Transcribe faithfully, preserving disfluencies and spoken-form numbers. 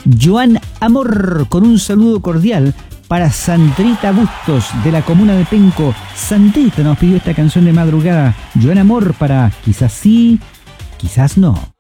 Joan Amor, con un saludo cordial para Sandrita Bustos, de la comuna de Penco. Sandrita nos pidió esta canción de madrugada. Joan Amor para Quizás sí, quizás no.